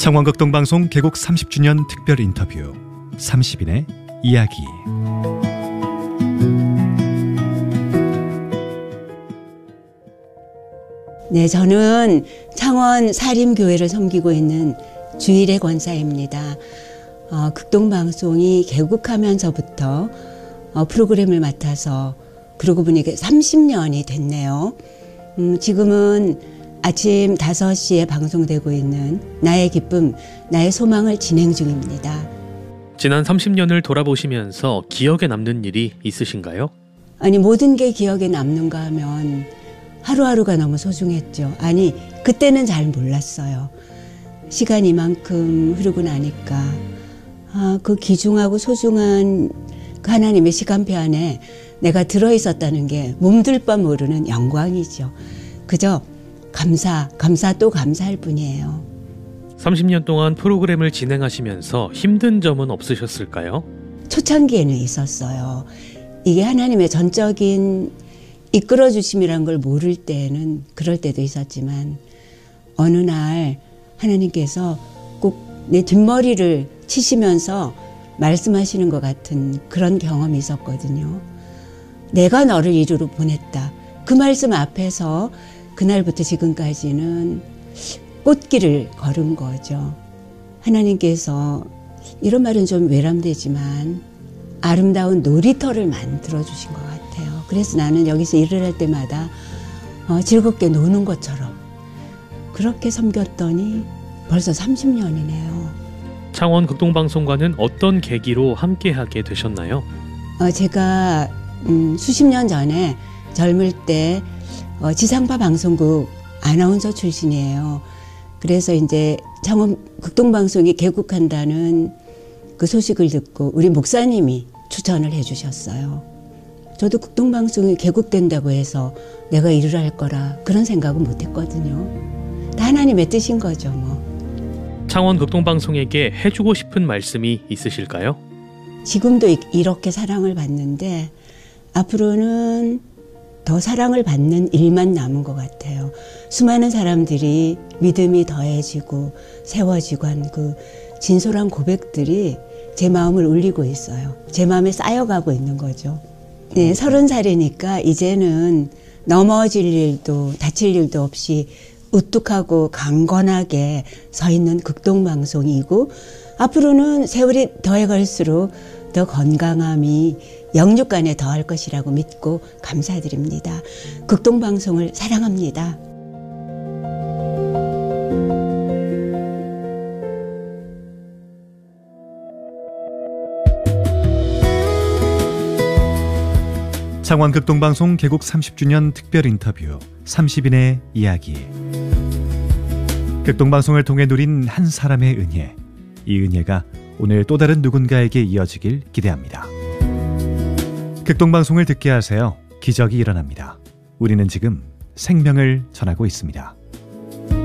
창원극동방송 개국 30주년 특별 인터뷰 30인의 이야기. 네, 저는 창원 사림교회를 섬기고 있는 주일의 권사입니다. 극동방송이 개국하면서부터 프로그램을 맡아서 그러고 보니까 30년이 됐네요. 지금은 아침 5시에 방송되고 있는 나의 기쁨, 나의 소망을 진행 중입니다. 지난 30년을 돌아보시면서 기억에 남는 일이 있으신가요? 아니, 모든 게 기억에 남는가 하면 하루하루가 너무 소중했죠. 아니, 그때는 잘 몰랐어요. 시간이 이만큼 흐르고 나니까 그 귀중하고 소중한 그 하나님의 시간표 안에 내가 들어있었다는 게 몸둘 바 모르는 영광이죠. 그저 감사 또 감사할 뿐이에요. 30년 동안 프로그램을 진행하시면서 힘든 점은 없으셨을까요? 초창기에는 있었어요. 이게 하나님의 전적인 이끌어주심이란 걸 모를 때는 그럴 때도 있었지만 어느 날 하나님께서 꼭 내 뒷머리를 치시면서 말씀하시는 것 같은 그런 경험이 있었거든요. 내가 너를 이리로 보냈다. 그 말씀 앞에서 그날부터 지금까지는 꽃길을 걸은 거죠. 하나님께서 이런 말은 좀 외람되지만 아름다운 놀이터를 만들어주신 것 같아요. 그래서 나는 여기서 일을 할 때마다 즐겁게 노는 것처럼 그렇게 섬겼더니 벌써 30년이네요. 창원 극동방송과는 어떤 계기로 함께하게 되셨나요? 제가 수십 년 전에 젊을 때 지상파 방송국 아나운서 출신이에요. 그래서 이제 창원 극동방송이 개국한다는 그 소식을 듣고 우리 목사님이 추천을 해주셨어요. 저도 극동방송이 개국된다고 해서 내가 일을 할 거라 그런 생각은 못했거든요. 다 하나님의 뜻인 거죠, 뭐. 창원 극동방송에게 해주고 싶은 말씀이 있으실까요? 지금도 이렇게 사랑을 받는데 앞으로는 더 사랑을 받는 일만 남은 것 같아요. 수많은 사람들이 믿음이 더해지고 세워지고 한 그 진솔한 고백들이 제 마음을 울리고 있어요. 제 마음에 쌓여가고 있는 거죠. 네, 30살이니까 이제는 넘어질 일도 다칠 일도 없이 우뚝하고 강건하게 서 있는 극동방송이고 앞으로는 세월이 더해갈수록 더 건강함이 영육간에 더할 것이라고 믿고 감사드립니다. 극동방송을 사랑합니다. 창원 극동방송 개국 30주년 특별 인터뷰 30인의 이야기. 극동방송을 통해 누린 한 사람의 은혜, 이 은혜가 오늘 또 다른 누군가에게 이어지길 기대합니다. 극동방송을 듣게 하세요. 기적이 일어납니다. 우리는 지금 생명을 전하고 있습니다.